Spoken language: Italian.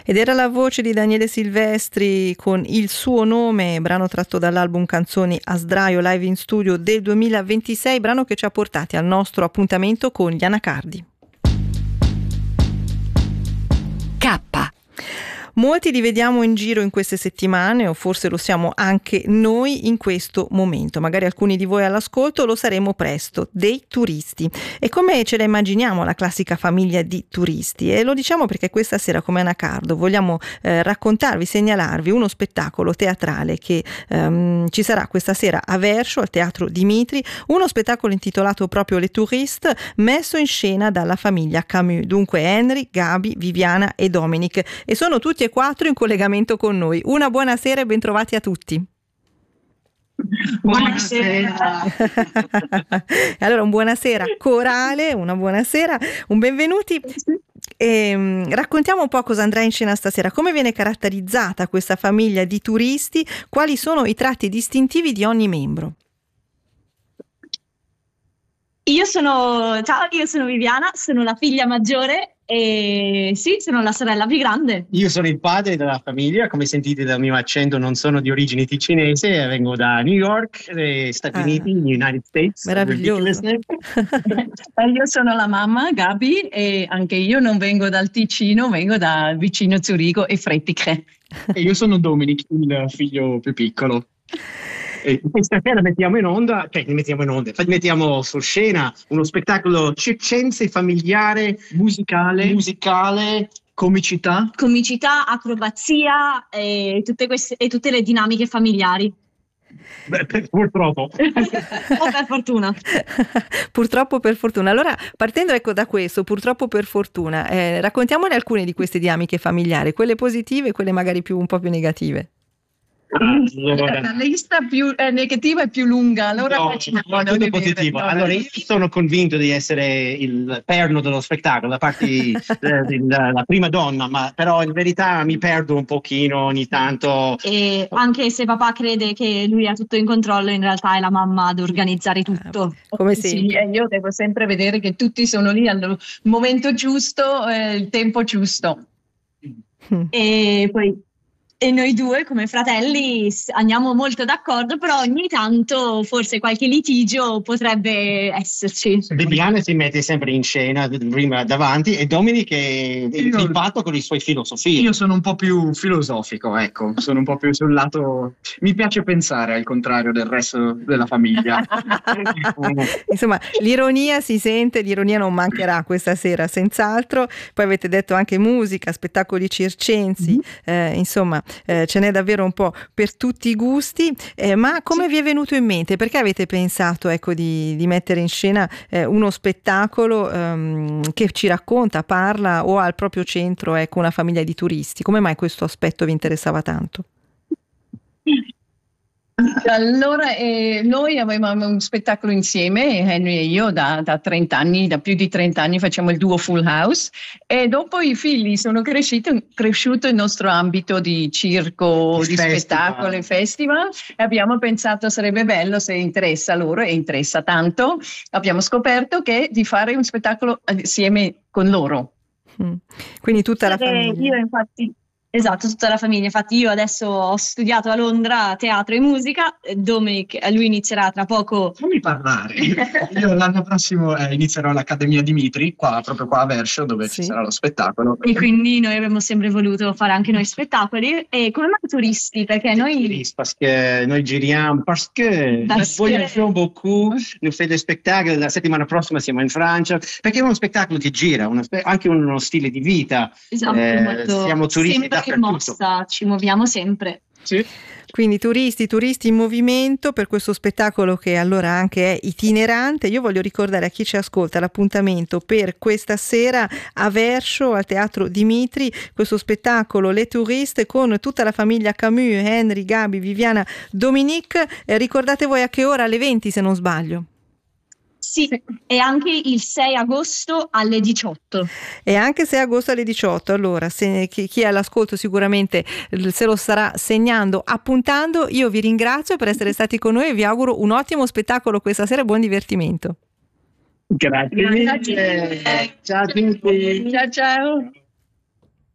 Ed era la voce di Daniele Silvestri con Il suo nome, brano tratto dall'album Canzoni a sdraio live in studio del 2026, brano che ci ha portati al nostro appuntamento con gli Anacardi. K. Molti li vediamo in giro in queste settimane, o forse lo siamo anche noi in questo momento. Magari alcuni di voi all'ascolto lo saremo presto, dei turisti. E come ce la immaginiamo la classica famiglia di turisti? E lo diciamo perché questa sera, come Anacardo, vogliamo raccontarvi, segnalarvi uno spettacolo teatrale che ci sarà questa sera a Verso, al Teatro Dimitri, uno spettacolo intitolato proprio Les Touristes, messo in scena dalla famiglia Camus. Dunque Henry, Gabi, Viviana e Dominic. E sono tutti e quattro in collegamento con noi. Una buonasera e bentrovati a tutti. Buonasera. Allora, un buonasera corale, una buonasera, un benvenuti. Raccontiamo un po' cosa andrà in scena stasera, come viene caratterizzata questa famiglia di turisti, quali sono i tratti distintivi di ogni membro. Ciao, io sono Viviana, sono la figlia maggiore e sì, sono la sorella più grande. Io sono il padre della famiglia, come sentite dal mio accento non sono di origine ticinese, vengo da New York, Stati Uniti, United States. Meraviglioso. Io sono la mamma, Gabi, e anche io non vengo dal Ticino, vengo da vicino Zurigo e Freticre. E io sono Dominic, il figlio più piccolo. E questa sera mettiamo su scena uno spettacolo circense, familiare, musicale, comicità, acrobazia e tutte le dinamiche familiari. Purtroppo. O per fortuna. Purtroppo per fortuna. Allora, partendo da questo, purtroppo per fortuna, raccontiamone alcune di queste dinamiche familiari, quelle positive e quelle magari un po' più negative. Allora, la lista più negativa è più lunga, allora tutto positivo. Allora, io sono convinto di essere il perno dello spettacolo, da parte della prima donna, però in verità mi perdo un pochino ogni tanto. E anche se papà crede che lui ha tutto in controllo, in realtà è la mamma ad organizzare tutto. Come sì, io devo sempre vedere che tutti sono lì al momento giusto, il tempo giusto. E noi due come fratelli andiamo molto d'accordo, però ogni tanto forse qualche litigio potrebbe esserci. Viviana si mette sempre in scena prima davanti e Dominic è il fatto con le sue filosofie. Io sono un po' più filosofico, ecco, sono un po' più sul lato, mi piace pensare al contrario del resto della famiglia. Insomma, l'ironia si sente, l'ironia non mancherà questa sera, senz'altro. Poi avete detto anche musica, spettacoli circensi, insomma. Ce n'è davvero un po' per tutti i gusti, ma come vi è venuto in mente? Perché avete pensato di mettere in scena uno spettacolo che ci racconta, parla o ha al proprio centro una famiglia di turisti? Come mai questo aspetto vi interessava tanto? Allora, noi avevamo un spettacolo insieme, Henry e io, da 30 anni, da più di 30 anni facciamo il duo Full House e dopo i figli sono cresciuto il nostro ambito di circo, di spettacolo e festival e abbiamo pensato sarebbe bello se interessa loro e interessa tanto, abbiamo scoperto che di fare un spettacolo insieme con loro. Quindi tutta la famiglia. Io infatti... Esatto, tutta la famiglia. Infatti io adesso ho studiato a Londra teatro e musica, Dominic, lui inizierà tra poco. Fammi parlare. Io l'anno prossimo inizierò all'Accademia Dimitri, proprio qua a Verso, dove ci sarà lo spettacolo. E quindi noi avremmo sempre voluto fare anche noi spettacoli. E come mai turisti? Perché perché noi giriamo, perché voyagiamo beaucoup, nous fait des spectacles, la settimana prossima siamo in Francia, perché è uno spettacolo che gira, anche uno stile di vita. Esatto, siamo turisti in mossa, ci muoviamo sempre. Sì. Quindi turisti in movimento per questo spettacolo che allora anche è itinerante. Io voglio ricordare a chi ci ascolta l'appuntamento per questa sera a Verso al Teatro Dimitri, questo spettacolo Les Touristes con tutta la famiglia Camus, Henry, Gabi, Viviana, Dominic. Ricordate voi a che ora? Alle 20 se non sbaglio. Sì, e anche il 6 agosto alle 18. E anche 6 agosto alle 18. Allora, chi è all'ascolto sicuramente se lo starà segnando, appuntando. Io vi ringrazio per essere stati con noi e vi auguro un ottimo spettacolo questa sera e buon divertimento. Grazie. Ciao a tutti. Ciao.